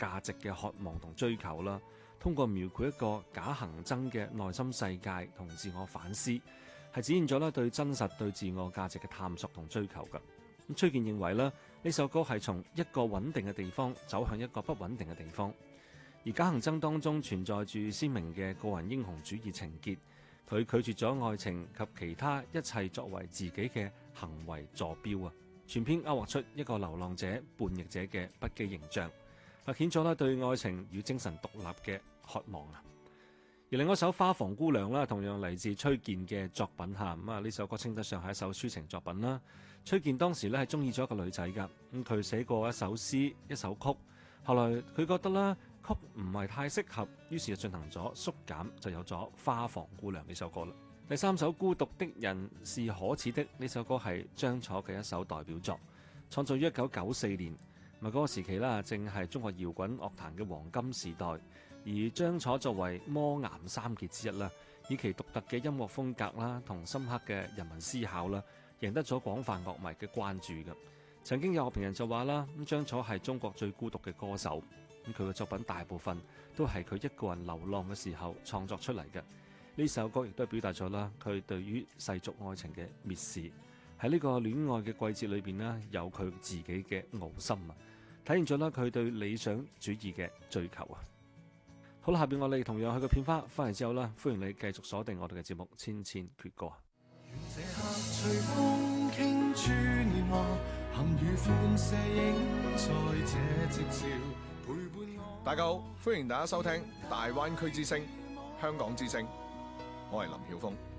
價值嘅渴望同追求啦。通過描繪一個假行僧嘅內心世界同自我反思，係展現咗咧對真實對自我價值嘅探索同追求㗎。咁崔健認為咧，呢首歌係從一個穩定嘅地方走向一個不穩定嘅地方，而假行僧當中存在住鮮明嘅個人英雄主義情結，佢拒絕咗愛情及其他一切作為自己嘅行為坐標啊！全篇勾畫出一個流浪者、叛逆者嘅不羈形象，顯咗咧對愛情與精神獨立嘅渴望啊！而另外一首《花房姑娘》啦，同樣嚟自崔健嘅作品嚇，咁啊呢首歌稱得上係一首抒情作品啦。崔健當時咧係中意咗一個女仔㗎，咁佢寫過一首詩、一首曲，後來佢覺得啦曲唔係太適合，於是就進行咗縮減，就有咗《花房姑娘》呢首歌啦。第三首《孤獨的人是可恥的》呢首歌係張楚嘅一首代表作，創作於1994年，嗰個時期啦，正係中國搖滾樂壇嘅黃金時代。而張楚作為魔岩三傑之一啦，以其獨特嘅音樂風格啦，同深刻嘅人文思考啦，贏得咗廣泛樂迷嘅關注嘅。曾經有樂評人就話啦，咁張楚係中國最孤獨嘅歌手，咁佢嘅作品大部分都係佢一個人流浪嘅時候創作出嚟嘅。呢首歌亦都表達咗啦，佢對於世俗愛情嘅蔑視，喺呢個戀愛嘅季節裏邊呢，有佢自己嘅傲心啊，體現咗啦佢對理想主義嘅追求啊。好啦，下邊我哋同樣去個片花翻嚟之後啦，歡迎你繼續鎖定我哋嘅節目《千千闕歌》。 大家好，歡迎大家收聽大灣區之聲、香港之聲，我係林曉峰。